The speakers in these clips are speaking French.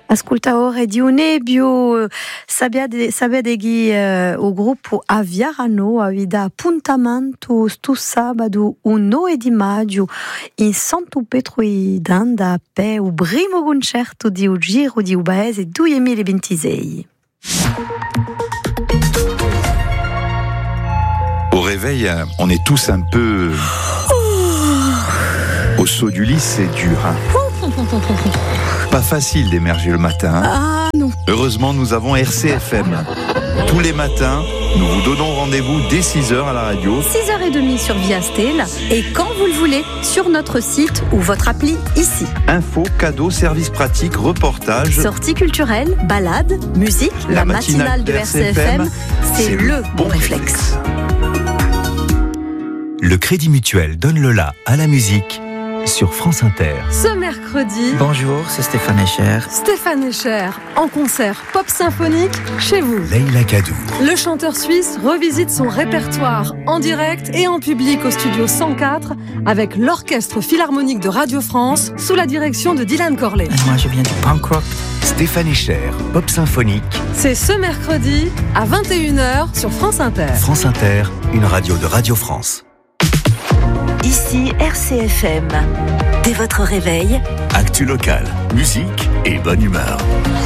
Ascoltaore di un ebbio sabedeghi o gruppo Aviarano avida appuntamento sto sabato 1 di maggio in Santo Petroidanda a Pè o primo concerto di o Giro di Ubaese 2026. Au réveil, on est tous un peu... Au saut du lit, c'est dur. Pas facile d'émerger le matin. Ah non. Heureusement, nous avons RCFM. Tous les matins, nous vous donnons rendez-vous dès 6h à la radio. 6h30 sur Viastel et quand vous le voulez, sur notre site ou votre appli ici. Infos, cadeaux, services pratiques, reportages. Sorties culturelles, balades, musique, la matinale de RCFM, c'est le bon réflexe. Le Crédit Mutuel donne le la à la musique sur France Inter. Ce mercredi, bonjour, c'est Stéphane Escher. Stéphane Escher, en concert pop symphonique chez vous. Leïla Kadou. Le chanteur suisse revisite son répertoire en direct et en public au studio 104 avec l'Orchestre Philharmonique de Radio France sous la direction de Dylan Corley. Et moi, je viens du punk rock. Stéphane Escher, pop symphonique. C'est ce mercredi à 21h sur France Inter. France Inter, une radio de Radio France. Ici RCFM. Dès votre réveil, Actu local, musique et bonne humeur.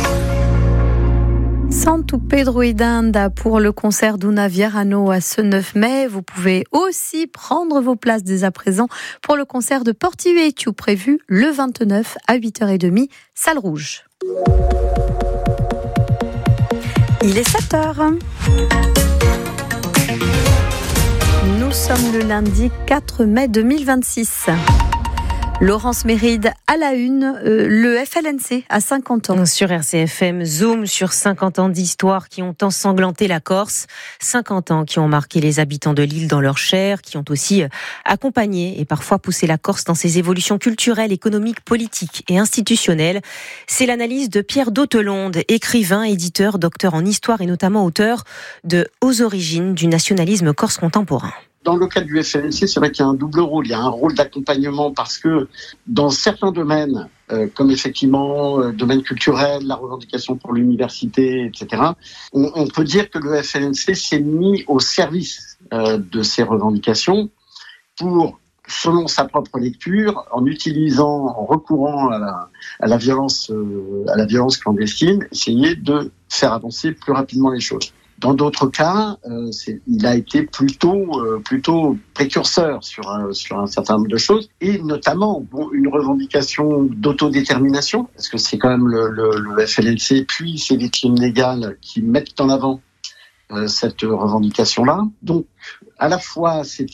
Santo Petroidanda pour le concert d'Una Vierano à ce 9 mai. Vous pouvez aussi prendre vos places dès à présent pour le concert de Portiuetu prévu le 29 à 8h30, salle rouge. Il est 7h. Nous sommes le lundi 4 mai 2026. Laurence Méride à la une, le FLNC à 50 ans. Sur RCFM, zoom sur 50 ans d'histoire qui ont ensanglanté la Corse. 50 ans qui ont marqué les habitants de l'île dans leur chair, qui ont aussi accompagné et parfois poussé la Corse dans ses évolutions culturelles, économiques, politiques et institutionnelles. C'est l'analyse de Pierre Dautelonde, écrivain, éditeur, docteur en histoire et notamment auteur de Aux origines du nationalisme corse contemporain. Dans le cas du FLNC, c'est vrai qu'il y a un double rôle. Il y a un rôle d'accompagnement parce que dans certains domaines, comme effectivement le domaine culturel, la revendication pour l'université, etc., on peut dire que le FLNC s'est mis au service de ces revendications pour, selon sa propre lecture, en recourant à la violence clandestine, essayer de faire avancer plus rapidement les choses. Dans d'autres cas, il a été plutôt précurseur sur un certain nombre de choses, et notamment une revendication d'autodétermination, parce que c'est quand même le FLNC puis ses victimes légales qui mettent en avant cette revendication-là. Donc, à la fois, c'est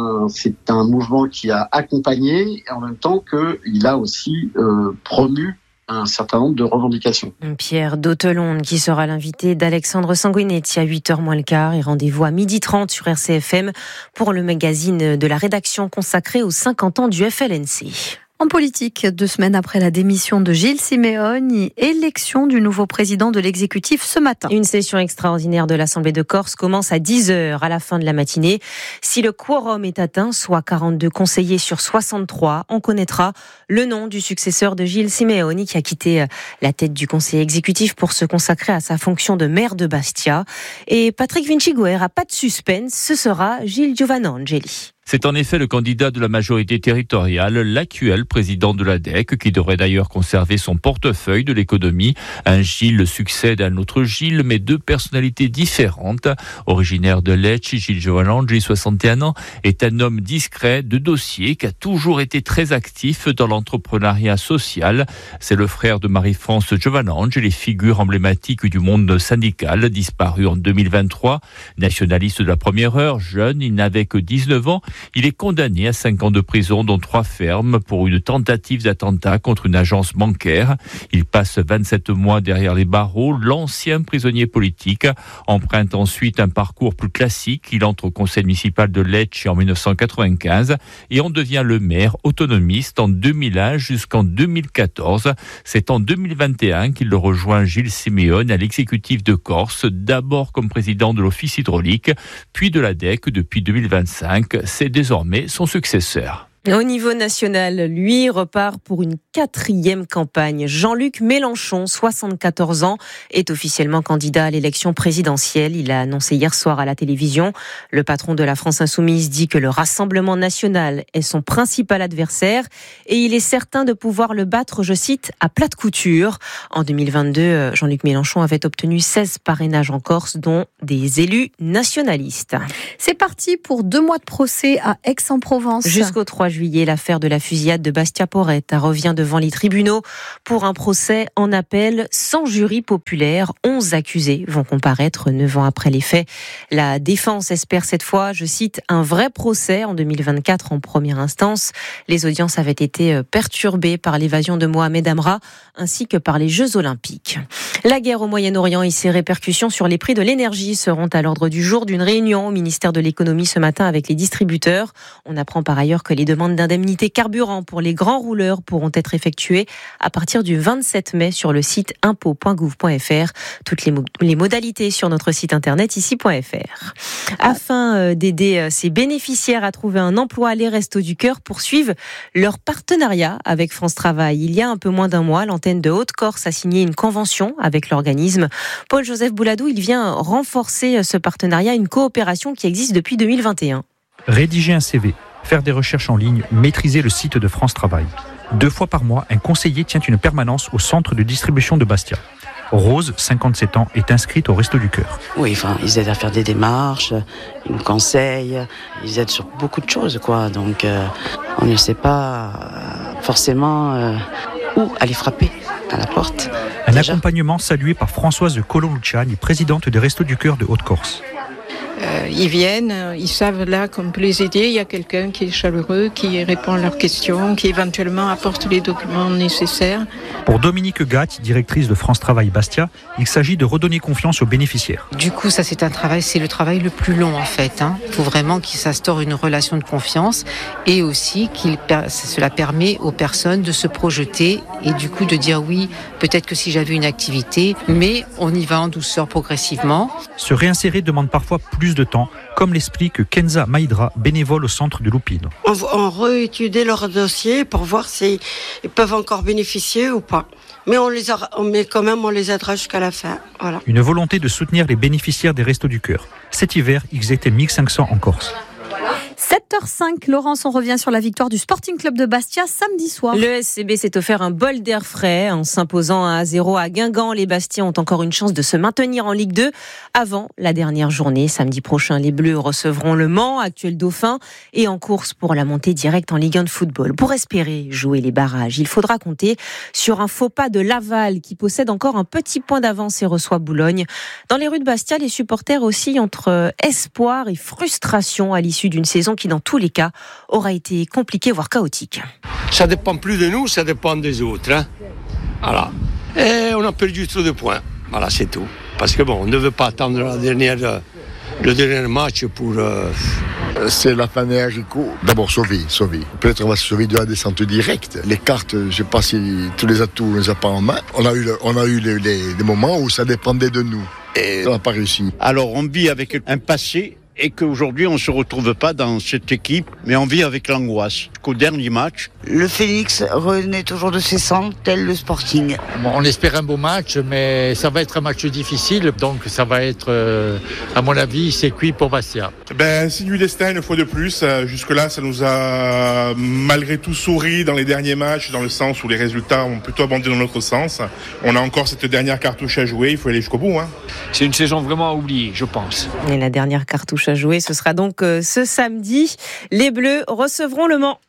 un mouvement qui a accompagné, et en même temps qu'il a aussi promu un certain nombre de revendications. Pierre Dautelonde qui sera l'invité d'Alexandre Sanguinetti à 8h moins le quart et rendez-vous à 12h30 sur RCFM pour le magazine de la rédaction consacré aux 50 ans du FLNC. En politique, 2 semaines après la démission de Gilles Simeoni, élection du nouveau président de l'exécutif ce matin. Une session extraordinaire de l'Assemblée de Corse commence à 10h à la fin de la matinée. Si le quorum est atteint, soit 42 conseillers sur 63, on connaîtra le nom du successeur de Gilles Simeoni qui a quitté la tête du conseil exécutif pour se consacrer à sa fonction de maire de Bastia. Et Patrick Vinciguer a pas de suspense, ce sera Gilles Giovanangeli. C'est en effet le candidat de la majorité territoriale, l'actuel président de l'ADEC, qui devrait d'ailleurs conserver son portefeuille de l'économie. Un Gilles succède à un autre Gilles, mais 2 personnalités différentes. Originaire de Lecce, Gilles Giovanangeli, 61 ans, est un homme discret, de dossier, qui a toujours été très actif dans l'entrepreneuriat social. C'est le frère de Marie-France Giovanangeli, figure emblématique du monde syndical, disparu en 2023. Nationaliste de la première heure, jeune, il n'avait que 19 ans. Il est condamné à 5 ans de prison, dont 3 fermes, pour une tentative d'attentat contre une agence bancaire. Il passe 27 mois derrière les barreaux. L'ancien prisonnier politique emprunte ensuite un parcours plus classique. Il entre au conseil municipal de Lecce en 1995 et en devient le maire autonomiste en 2001 jusqu'en 2014. C'est en 2021 qu'il le rejoint Gilles Simeoni à l'exécutif de Corse, d'abord comme président de l'Office hydraulique, puis de l'ADEC depuis 2025. C'est désormais son successeur. Au niveau national, lui repart pour une 4e campagne. Jean-Luc Mélenchon, 74 ans, est officiellement candidat à l'élection présidentielle. Il a annoncé hier soir à la télévision. Le patron de la France Insoumise dit que le Rassemblement national est son principal adversaire et il est certain de pouvoir le battre, je cite, à plate couture. En 2022, Jean-Luc Mélenchon avait obtenu 16 parrainages en Corse, dont des élus nationalistes. C'est parti pour 2 mois de procès à Aix-en-Provence. Jusqu'au 3 juillet, l'affaire de la fusillade de Bastia-Porretta revient devant les tribunaux pour un procès en appel sans jury populaire. 11 accusés vont comparaître 9 ans après les faits. La défense espère cette fois, je cite, un vrai procès en 2024 en première instance. Les audiences avaient été perturbées par l'évasion de Mohamed Amra ainsi que par les Jeux Olympiques. La guerre au Moyen-Orient et ses répercussions sur les prix de l'énergie seront à l'ordre du jour d'une réunion au ministère de l'économie ce matin avec les distributeurs. On apprend par ailleurs que les demandes d'indemnité carburant pour les grands rouleurs pourront être effectuées à partir du 27 mai sur le site impôts.gouv.fr. Toutes les modalités sur notre site internet ici.fr. Afin d'aider ces bénéficiaires à trouver un emploi, les Restos du Cœur poursuivent leur partenariat avec France Travail. Il y a un peu moins d'un mois, l'antenne de Haute-Corse a signé une convention avec l'organisme. Paul-Joseph Bouladou, il vient renforcer ce partenariat, une coopération qui existe depuis 2021. Rédiger un CV, faire des recherches en ligne, maîtriser le site de France Travail. 2 fois par mois, un conseiller tient une permanence au centre de distribution de Bastia. Rose, 57 ans, est inscrite au Resto du Cœur. Oui, ils aident à faire des démarches, ils me conseillent, ils aident sur beaucoup de choses, quoi. Donc, on ne sait pas forcément où aller frapper à la porte. Un accompagnement salué par Françoise Colon-Luciani, présidente des Restos du Cœur de Haute-Corse. Ils viennent, ils savent là qu'on peut les aider. Il y a quelqu'un qui est chaleureux, qui répond à leurs questions, qui éventuellement apporte les documents nécessaires. Pour Dominique Gatt, directrice de France Travail Bastia, il s'agit de redonner confiance aux bénéficiaires. Du coup, ça c'est le travail le plus long en fait. Il faut vraiment qu'il s'instaure une relation de confiance et aussi cela permet aux personnes de se projeter et du coup de dire oui, peut-être que si j'avais une activité, mais on y va en douceur progressivement. Se réinsérer demande parfois plus de temps, comme l'explique Kenza Maïdra, bénévole au centre de Loupine. On réétudie leur dossier pour voir s'ils peuvent encore bénéficier ou pas. Mais on les aidera jusqu'à la fin. Voilà. Une volonté de soutenir les bénéficiaires des Restos du Cœur. Cet hiver, ils étaient 1500 en Corse. 7h05, Laurence, on revient sur la victoire du Sporting Club de Bastia samedi soir. Le SCB s'est offert un bol d'air frais en s'imposant 1-0 à Guingamp. Les Bastiens ont encore une chance de se maintenir en Ligue 2 avant la dernière journée. Samedi prochain, les Bleus recevront le Mans, actuel dauphin, et en course pour la montée directe en Ligue 1 de football. Pour espérer jouer les barrages, il faudra compter sur un faux pas de Laval qui possède encore un petit point d'avance et reçoit Boulogne. Dans les rues de Bastia, les supporters oscillent entre espoir et frustration à l'issue d'une saison qui, dans tous les cas, aura été compliquée, voire chaotique. Ça dépend plus de nous, ça dépend des autres. Hein. Voilà. Et on a perdu trop de points. Voilà, c'est tout. Parce que on ne veut pas attendre le dernier match pour... C'est la fin des haricots. D'abord sauver. Peut-être on va se sauver de la descente directe. Les cartes, je ne sais pas si tous les atouts on les a pas en main. On a eu des moments où ça dépendait de nous. Et on n'a pas réussi. Alors on vit avec un passé et qu'aujourd'hui on ne se retrouve pas dans cette équipe, mais on vit avec l'angoisse. Jusqu'au dernier match. Le Phoenix renaît toujours de ses cendres, tel le Sporting. Bon, on espère un beau match, mais ça va être un match difficile, donc ça va être, à mon avis, c'est cuit pour Bastia. C'est du destin une fois de plus. Jusque-là, ça nous a malgré tout souri dans les derniers matchs, dans le sens où les résultats ont plutôt abondé dans notre sens. On a encore cette dernière cartouche à jouer, il faut aller jusqu'au bout. C'est une saison vraiment à oublier, je pense. Et la dernière cartouche à jouer, ce sera donc ce samedi. Les Bleus recevront le Mans.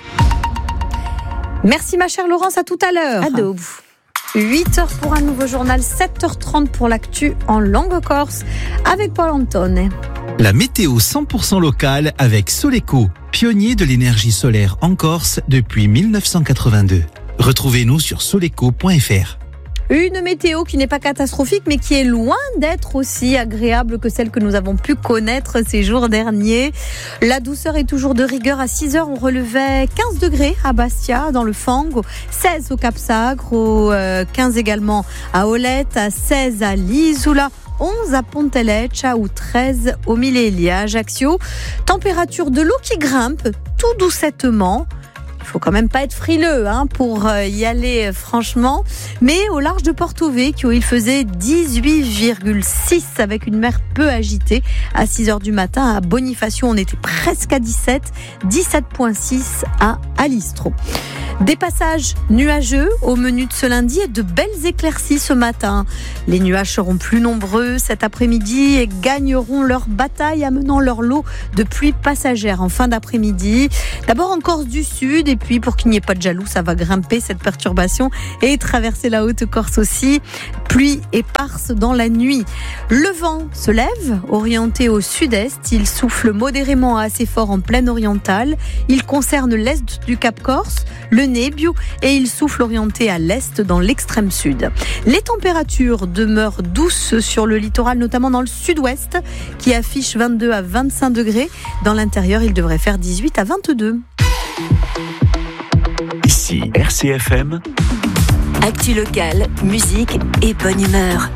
Merci ma chère Laurence, à tout à l'heure. À demain. 8h pour un nouveau journal, 7h30 pour l'actu en langue corse avec Paul Antone. La météo 100% locale avec Soleco, pionnier de l'énergie solaire en Corse depuis 1982. Retrouvez-nous sur soleco.fr. Une météo qui n'est pas catastrophique, mais qui est loin d'être aussi agréable que celle que nous avons pu connaître ces jours derniers. La douceur est toujours de rigueur. À 6h, on relevait 15 degrés à Bastia, dans le Fang, 16 au Cap-Sagre, 15 également à Olette, à 16 à Lisoula, 11 à Ponteleccia ou 13 au Milélia, Ajaccio. Température de l'eau qui grimpe tout tout doucettement. Il faut quand même pas être frileux pour y aller franchement. Mais au large de Porto Vecchio, il faisait 18,6 avec une mer peu agitée. À 6h du matin, à Bonifacio, on était presque à 17, 17,6 à Alistro. Des passages nuageux au menu de ce lundi et de belles éclaircies ce matin. Les nuages seront plus nombreux cet après-midi et gagneront leur bataille, amenant leur lot de pluie passagère en fin d'après-midi. D'abord en Corse du Sud, et puis pour qu'il n'y ait pas de jaloux, ça va grimper cette perturbation et traverser la Haute-Corse aussi. Pluie éparse dans la nuit. Le vent se lève, orienté au sud-est. Il souffle modérément à assez fort en plaine orientale. Il concerne l'est du Cap Corse, le Nebbio, et il souffle orienté à l'est dans l'extrême sud. Les températures demeurent douces sur le littoral, notamment dans le sud-ouest, qui affiche 22 à 25 degrés. Dans l'intérieur, il devrait faire 18 à 22. Ici RCFM. Actu locale, musique et bonne humeur.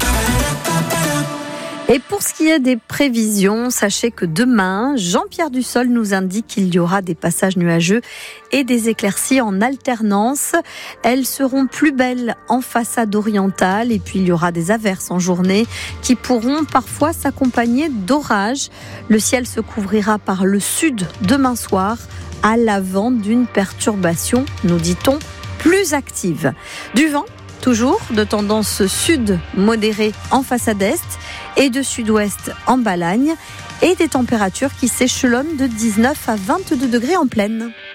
Et pour ce qui est des prévisions, sachez que demain, Jean-Pierre Dussol nous indique qu'il y aura des passages nuageux et des éclaircies en alternance. Elles seront plus belles en façade orientale et puis il y aura des averses en journée qui pourront parfois s'accompagner d'orages. Le ciel se couvrira par le sud demain soir à l'avant d'une perturbation, nous dit-on, plus active. Du vent, toujours de tendance sud modérée en façade est et de sud-ouest en Balagne, et des températures qui s'échelonnent de 19 à 22 degrés en plaine.